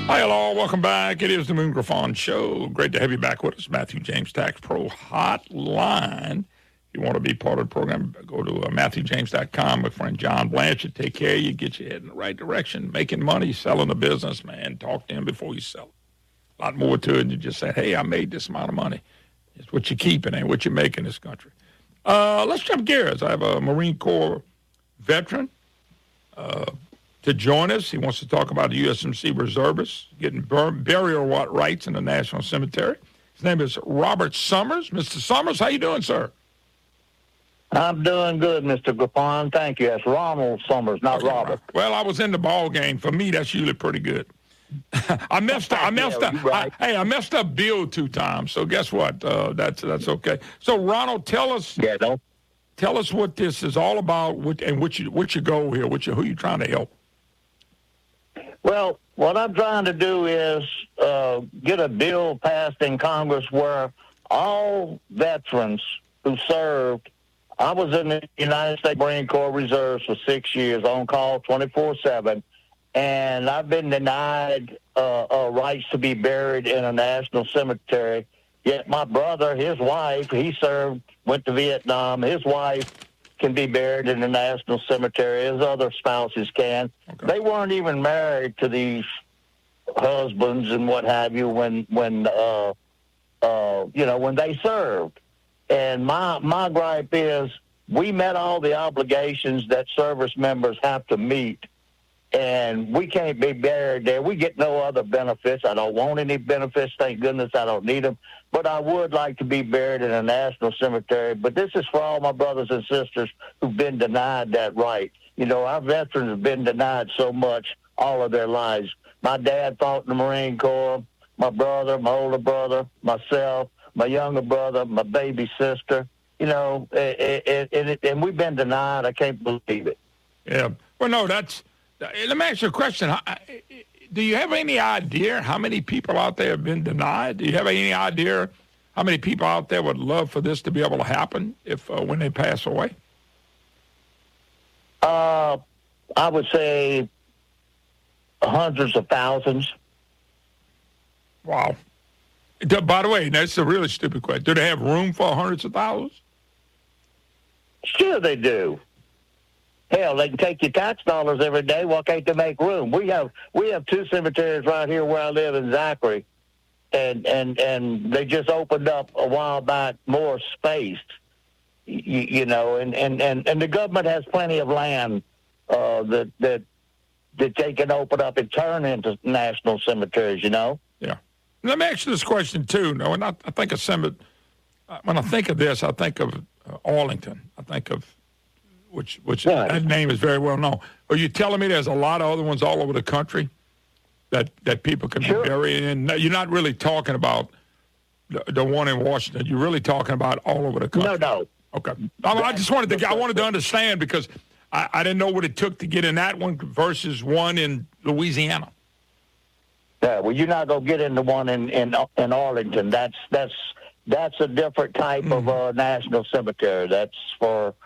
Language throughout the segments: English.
Hi, hello. Welcome back. It is the Moon Griffon Show. Great to have you back with us. Matthew James Tax Pro Hotline. If you want to be part of the program, go to MatthewJames.com. My friend John Blanchard, take care of you, get you head in the right direction. Making money, selling a business, man. Talk to him before you sell it. A lot more to it than you just say, hey, I made this amount of money. It's what you're keeping and what you make in this country. Let's jump gears. I have a Marine Corps veteran to join us. He wants to talk about the USMC reservists getting burial rights in the National Cemetery. His name is Robert Summers. Mr. Summers, how you doing, sir? I'm doing good, Mr. Griffon. Thank you. That's Ronald Summers, not Okay, Robert. Well, I was in the ball game. For me, that's usually pretty good. I messed up. Right. I messed up Bill 2 times. So guess what? That's okay. So Ronald, tell us what this is all about, what's your goal here? Who you trying to help? Well, what I'm trying to do is get a bill passed in Congress where all veterans who served. I was in the United States Marine Corps Reserves for 6 years, on call 24/7, and I've been denied rights to be buried in a national cemetery. Yet my brother, his wife, he served, went to Vietnam. His wife can be buried in the national cemetery, as other spouses can. Okay. They weren't even married to these husbands and what have you when they served. And my gripe is we met all the obligations that service members have to meet, and we can't be buried there. We get no other benefits. I don't want any benefits. Thank goodness I don't need them. But I would like to be buried in a national cemetery. But this is for all my brothers and sisters who've been denied that right. You know, our veterans have been denied so much all of their lives. My dad fought in the Marine Corps. My brother, my older brother, myself, my younger brother, my baby sister. You know, and we've been denied. I can't believe it. Yeah. Well, no, let me ask you a question. Do you have any idea how many people out there have been denied? Do you have any idea how many people out there would love for this to be able to happen when they pass away? I would say hundreds of thousands. Wow. By the way, that's a really stupid question. Do they have room for hundreds of thousands? Sure they do. Hell, they can take your tax dollars every day. Why can't they make room? We have 2 cemeteries right here where I live in Zachary, and they just opened up a while back more space. You know, and the government has plenty of land that they can open up and turn into national cemeteries. You know. Yeah. Let me ask you this question too. No, when I think of when I think of this, I think of Arlington. I think of which right. That name is very well known. Are you telling me there's a lot of other ones all over the country that people can sure. be buried in? You're not really talking about the one in Washington. You're really talking about all over the country. No. Okay. I just wanted to understand because I didn't know what it took to get in that one versus one in Louisiana. Yeah, well, you're not gonna get into one in Arlington. That's a different type of national cemetery. That's for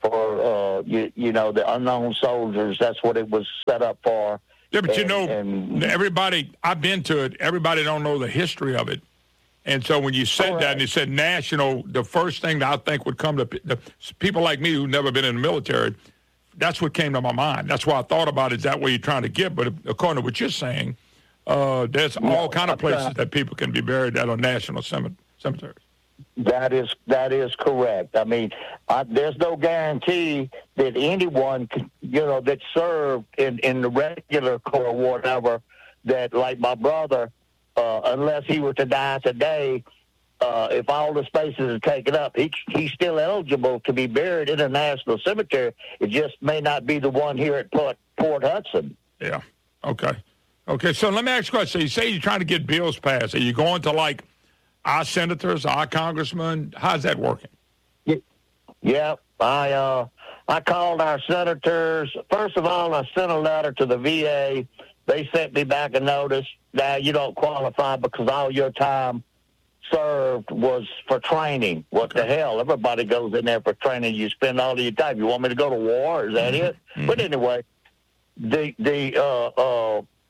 the unknown soldiers. That's what it was set up for. Yeah, but everybody, I've been to it, everybody don't know the history of it. And so when you said that and you said national, the first thing that I think would come to the people like me who've never been in the military, that's what came to my mind. That's why I thought about is that what you're trying to get. But according to what you're saying, there's all kind of places that people can be buried that are national cemeteries. That is correct. I mean, there's no guarantee that anyone, that served in the regular Corps or whatever, that like my brother, unless he were to die today, if all the spaces are taken up, he's still eligible to be buried in a national cemetery. It just may not be the one here at Port Hudson. Yeah. Okay. So let me ask you a question. So you say you're trying to get bills passed. Are you going to like our senators, our congressmen? How's that working? Yeah. I called our senators. First of all, I sent a letter to the VA. They sent me back a notice. Now you don't qualify because all your time served was for training. What the hell? Everybody goes in there for training. You spend all of your time. You want me to go to war? Is that it? But anyway,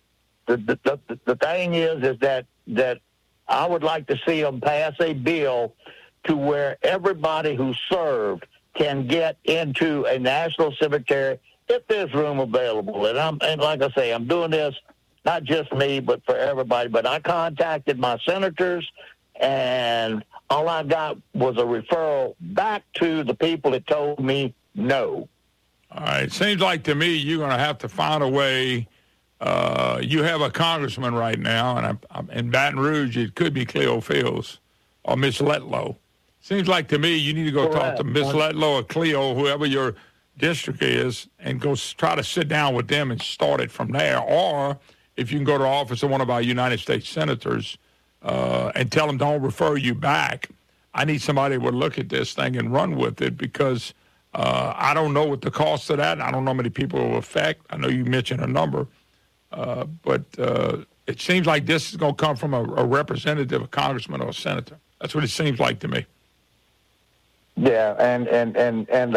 the thing is that I would like to see them pass a bill to where everybody who served can get into a national cemetery if there's room available. And like I say, I'm doing this not just me, but for everybody. But I contacted my senators, and all I got was a referral back to the people that told me no. All right. It seems like to me you're going to have to find a way. You have a congressman right now, and I'm in Baton Rouge, it could be Cleo Fields or Miss Letlow. Seems like to me you need to go talk to Miss Letlow or Cleo, whoever your district is, and go try to sit down with them and start it from there. Or if you can go to the office of one of our United States senators and tell them don't refer you back. I need somebody who would look at this thing and run with it, because I don't know what the cost of that. I don't know how many people it will affect. I know you mentioned a number. But it seems like this is going to come from a representative, a congressman, or a senator. That's what it seems like to me. Yeah, and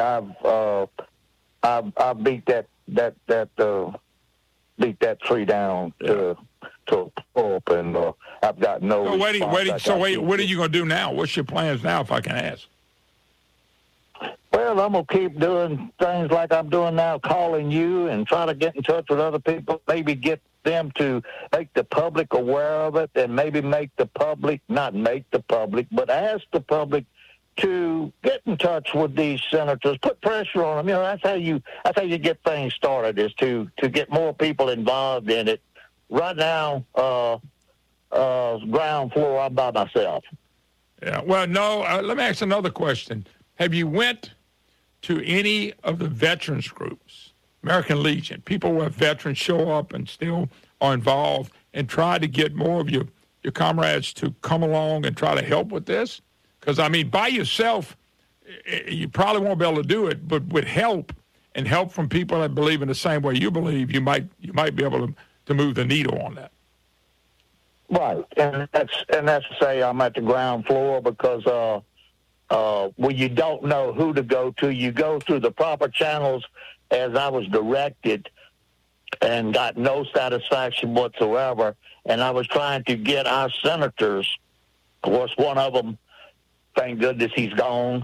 I've beat that tree down to a pulp, and I've got no. So what are you going to do now? What's your plans now, if I can ask? Well, I'm going to keep doing things like I'm doing now, calling you and try to get in touch with other people, maybe get them to make the public aware of it, and maybe make the public, not make the public, but ask the public to get in touch with these senators, put pressure on them. You know, that's how you get things started, is to get more people involved in it. Right now, ground floor, I'm by myself. Yeah. Well, no, let me ask another question. Have you went to any of the veterans groups, American Legion, people where veterans show up and still are involved, and try to get more of your comrades to come along and try to help with this? Because, I mean, by yourself, you probably won't be able to do it, but with help, and help from people that believe in the same way you believe, you might be able to move the needle on that. Right, and that's to say I'm at the ground floor, because when you don't know who to go to, you go through the proper channels as I was directed, and got no satisfaction whatsoever. And I was trying to get our senators. Of course, one of them, thank goodness he's gone,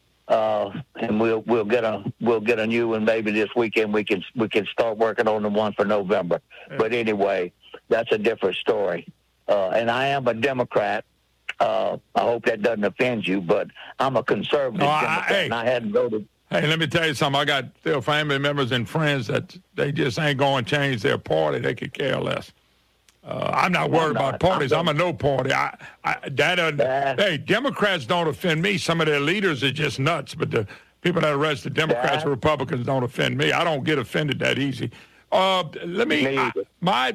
and we'll get a new one maybe this weekend. We can start working on the one for November. Yeah. But anyway, that's a different story. And I am a Democrat. I hope that doesn't offend you, but I'm a conservative Democrat, and I had to go to. Hey, let me tell you something. I got still family members and friends that they just ain't going to change their party. They could care less. I'm not worried about parties. I'm a no party. Hey, Democrats don't offend me. Some of their leaders are just nuts, but the people that arrest the Democrats or Republicans don't offend me. I don't get offended that easy. If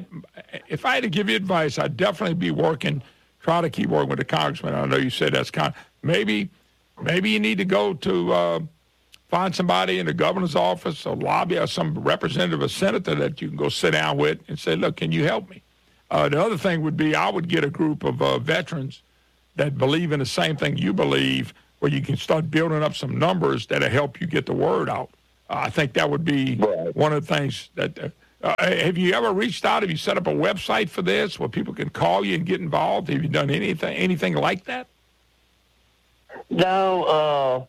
I had to give you advice, I'd definitely be try to keep working with the congressman. I know you said that's maybe you need to go to find somebody in the governor's office or lobby, or some representative or senator that you can go sit down with and say, look, can you help me? The other thing would be I would get a group of veterans that believe in the same thing you believe, where you can start building up some numbers that'll help you get the word out. I think that would be one of the things that have you ever reached out? Have you set up a website for this where people can call you and get involved? Have you done anything like that? No,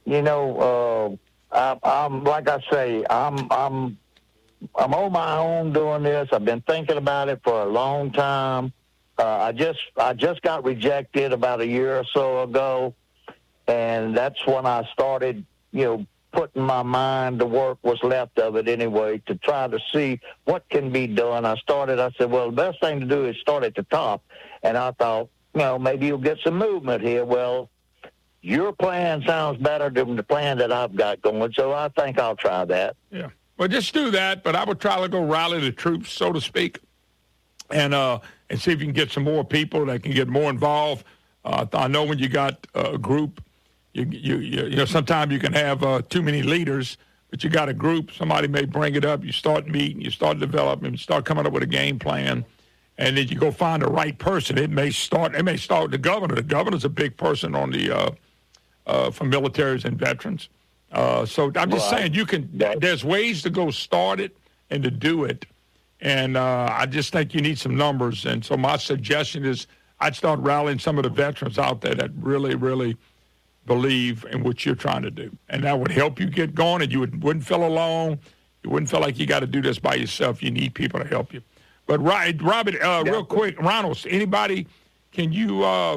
I'm like I say, I'm on my own doing this. I've been thinking about it for a long time. I just got rejected about a year or so ago, and that's when I started, putting my mind to work, what's left of it anyway, to try to see what can be done. I said, well, the best thing to do is start at the top. And I thought, maybe you'll get some movement here. Well, your plan sounds better than the plan that I've got going, so I think I'll try that. Yeah. Well, just do that, but I would try to go rally the troops, so to speak, and see if you can get some more people that can get more involved. I know when you got a group, you sometimes you can have too many leaders, but you got a group. Somebody may bring it up. You start meeting, you start developing, you start coming up with a game plan, and then you go find the right person. It may start with the governor. The governor's a big person on the for militaries and veterans. So I'm just saying there's ways to go start it and to do it. And I just think you need some numbers. And so my suggestion is I'd start rallying some of the veterans out there that really, really believe in what you're trying to do. And that would help you get going, and you wouldn't feel alone. You wouldn't feel like you got to do this by yourself. You need people to help you. But, Robert, real quick, Ronald, anybody, can you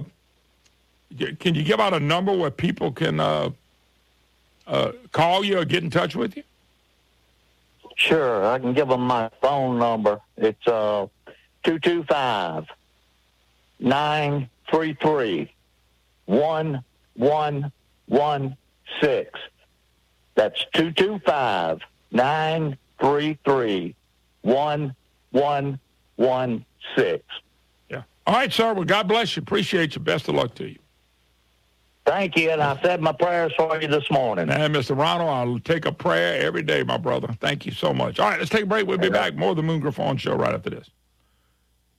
give out a number where people can call you or get in touch with you? Sure, I can give them my phone number. It's 225-933-1116. That's 225-933-1116. Yeah. All right, sir. Well, God bless you. Appreciate you. Best of luck to you. Thank you, and I said my prayers for you this morning. And Mr. Ronald, I'll take a prayer every day, my brother. Thank you so much. All right, let's take a break. We'll be back. More of the Moon Griffon Show right after this.